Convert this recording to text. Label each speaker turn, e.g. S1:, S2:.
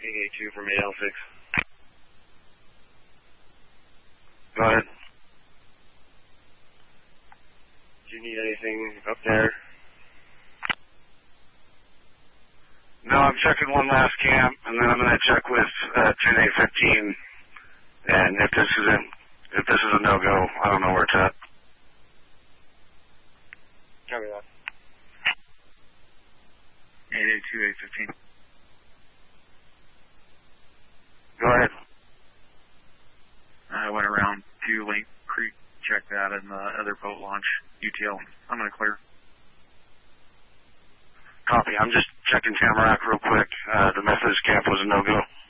S1: 882 from 8L6. Go ahead. Do you need anything up there?
S2: No, I'm checking one last camp, and then I'm going to check with 10815. And if this is a no-go, I don't know where it's at.
S1: Copy that.
S3: 882, 815.
S2: Go ahead.
S3: I went around to Lake Creek, checked that, and the other boat launch, UTL. I'm going to clear.
S2: Copy. I'm just checking Tamarack real quick. The Methodist camp was a no-go.